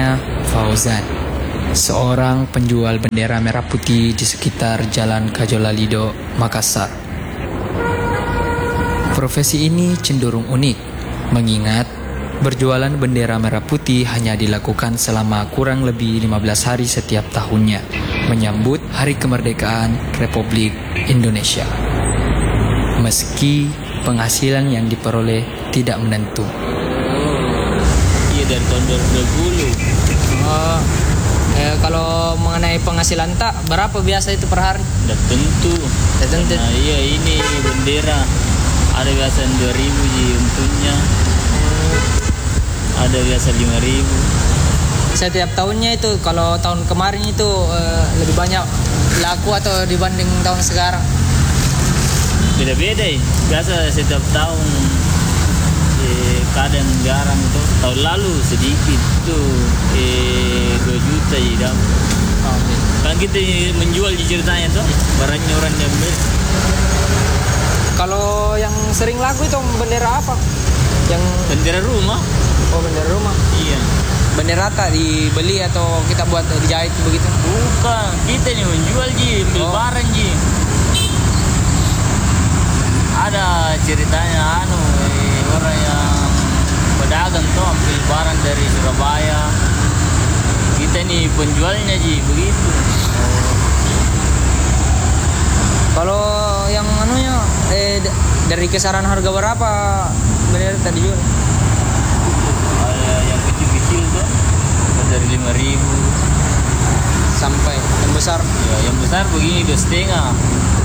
namanya Fauzan, seorang penjual bendera merah putih di sekitar Jalan Kajolalido, Makassar. Profesi ini cenderung unik, mengingat berjualan bendera merah putih hanya dilakukan selama kurang lebih 15 hari setiap tahunnya, menyambut Hari Kemerdekaan Republik Indonesia. Meski penghasilan yang diperoleh tidak menentu. Iya, dari tahun 2020. Kalau mengenai penghasilan tak, berapa biasa itu per hari? Udah tentu. Nah, iya, ini bendera ada biasa 2.000 ji untungnya. Ada biasa 5.000. Setiap tahunnya itu, kalau tahun kemarin itu lebih banyak laku atau dibanding tahun sekarang? Beda-beda ya. Biasa setiap tahun kadang jarang tuh. Tahun lalu sedikit tuh 2 juta ya dapat. Kan kita menjual di ceritanya tuh barangnya orang yang beli. Kalau yang sering laku itu bendera apa? Yang bendera rumah. Oh, bendera rumah. Iya. Bendera tak dibeli atau kita buat dijahit begitu? Bukan, kita nih menjual ji, ambil barang ji. Ada ceritanya orang yang pedagang tuh ambil barang dari Surabaya. Kita nih penjualnya ji, begitu. Kalau yang dari kisaran harga berapa bendera tadi jual? Yang kecil-kecil tuh dari 5.000 sampai yang besar. Ya, yang besar begini 2,5.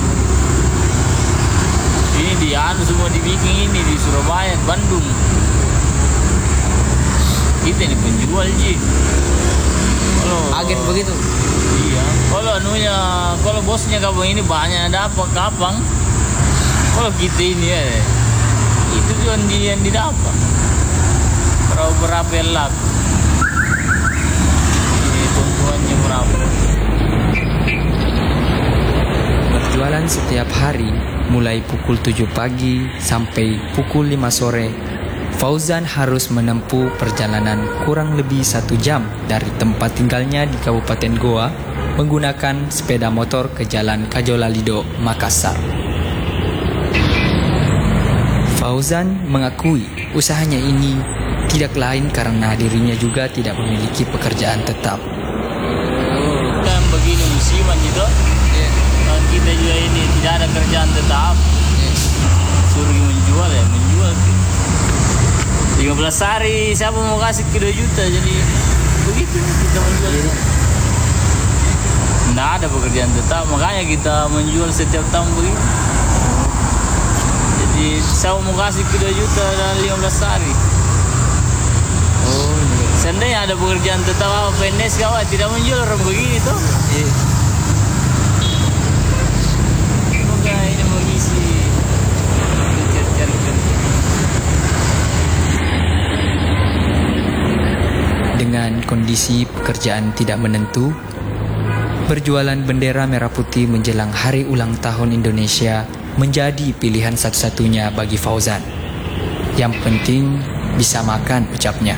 Ini di semua dibikin ini di Surabaya, Bandung. Kita ini penjual ji. Kalau agen begitu. Iya. Kalau bosnya kamu ini banyak dapat kapang. Kalau kita ini ya, itu yang didapat. Berapa yang laku? Ini keuntungannya berapa? Berjualan setiap hari, mulai pukul 7 pagi sampai pukul 5 sore, Fauzan harus menempuh perjalanan kurang lebih 1 jam dari tempat tinggalnya di Kabupaten Goa menggunakan sepeda motor ke Jalan Kajolalido, Makassar. Fauzan mengakui usahanya ini tidak lain karena dirinya juga tidak memiliki pekerjaan tetap. Kan begini musiman gitu. Kan kita juga ini tidak ada kerjaan tetap. Suruh menjual ya, menjual. 15 hari siapa mau kasih ke 2 juta, jadi begitu kita menjual. Tidak ada pekerjaan tetap, makanya kita menjual setiap tahun begitu. Jadi siapa mau kasih ke 2 juta dalam 15 hari. Seandainya ada pekerjaan tetap apa PNS kawan tidak menjual orang begini tuh. Semoga ini mengisi cari kerja. Dengan kondisi pekerjaan tidak menentu, berjualan bendera merah putih menjelang hari ulang tahun Indonesia menjadi pilihan satu-satunya bagi Fauzan. Yang penting bisa makan, ucapnya.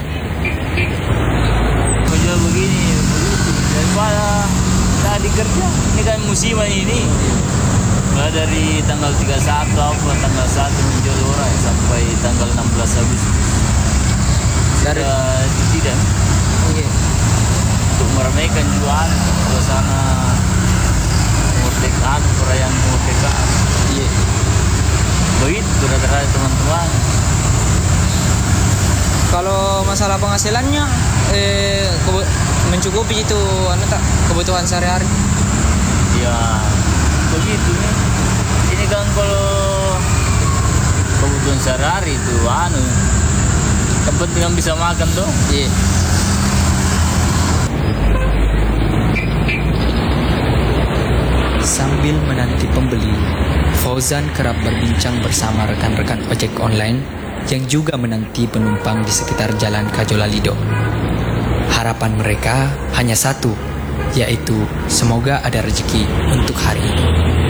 Menjual begini, daripada tadi kerja, ini kan musiman ini. Dari tanggal 31 tanggal 1 menjual orang sampai tanggal 16 Agustus. Dari tidak. Untuk meramaikan jualan suasana kemerdekaan, perayaan kemerdekaan. Begitu rata-rata teman-teman. Kalau masalah penghasilannya mencukupi itu kebutuhan sehari-hari? Ya begitu nih. Ini kan kalau kebutuhan sehari-hari itu yang penting kan bisa makan tuh. Sambil menanti pembeli, Fauzan kerap berbincang bersama rekan-rekan ojek online yang juga menanti penumpang di sekitar Jalan Kajolalido. Harapan mereka hanya satu, yaitu semoga ada rezeki untuk hari ini.